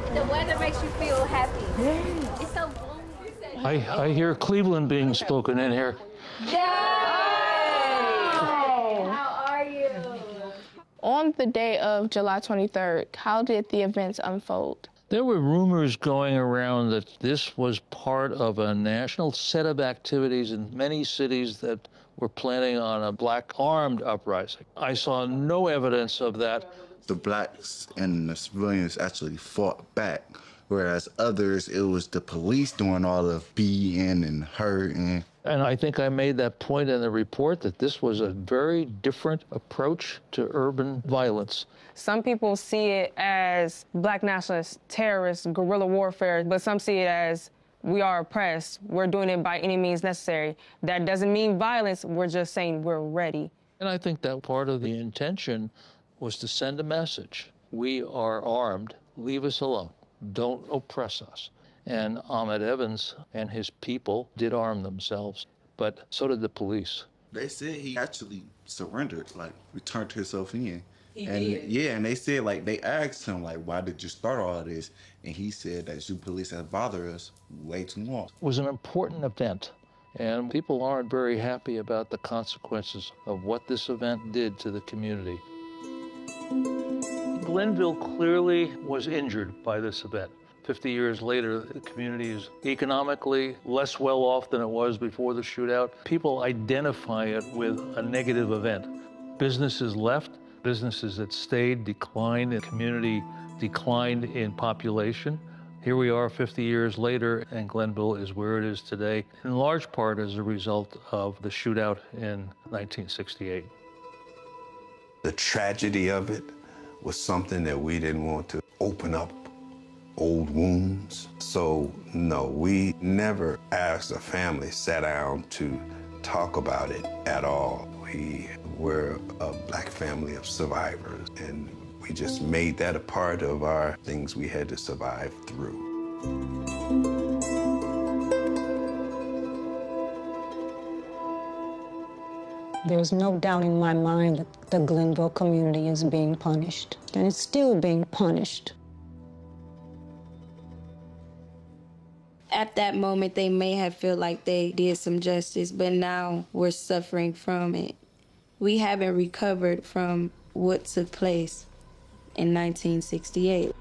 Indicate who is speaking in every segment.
Speaker 1: The weather makes you feel happy. It's so gloomy.
Speaker 2: I hear Cleveland being spoken in here.
Speaker 1: How are you?
Speaker 3: On the day of July 23rd, how did the events unfold?
Speaker 2: There were rumors going around that this was part of a national set of activities in many cities that were planning on a black armed uprising. I saw no evidence of that.
Speaker 4: The blacks and the civilians actually fought back, whereas others, it was the police doing all the beating and hurting.
Speaker 2: And I think I made that point in the report that this was a very different approach to urban violence.
Speaker 5: Some people see it as black nationalist terrorists, guerrilla warfare, but some see it as we are oppressed. We're doing it by any means necessary. That doesn't mean violence. We're just saying we're ready.
Speaker 2: And I think that part of the intention was to send a message. We are armed. Leave us alone. Don't oppress us. And Ahmed Evans and his people did arm themselves, but so did the police.
Speaker 4: They said he actually surrendered, like returned himself in.
Speaker 6: He did?
Speaker 4: Yeah, and they said, like, they asked him, like, why did you start all of this? And he said that you police have bothered us way too long.
Speaker 2: It was an important event, and people aren't very happy about the consequences of what this event did to the community. Glenville clearly was injured by this event. 50 years later, the community is economically less well off than it was before the shootout. People identify it with a negative event. Businesses left, businesses that stayed declined, the community declined in population. Here we are 50 years later, and Glenville is where it is today, in large part as a result of the shootout in 1968.
Speaker 7: The tragedy of it was something that we didn't want to open up old wounds. So no, we never asked the family, sat down to talk about it at all. We were a black family of survivors, and we just made that a part of our things we had to survive through.
Speaker 8: There's no doubt in my mind that the Glenville community is being punished, and it's still being punished.
Speaker 9: At that moment, they may have felt like they did some justice, but now we're suffering from it. We haven't recovered from what took place in 1968.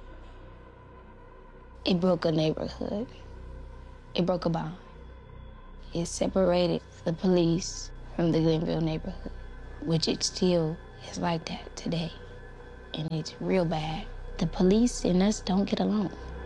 Speaker 10: It broke a neighborhood. It broke a bond. It separated the police from the Glenville neighborhood, which it still is like that today. And it's real bad. The police and us don't get along.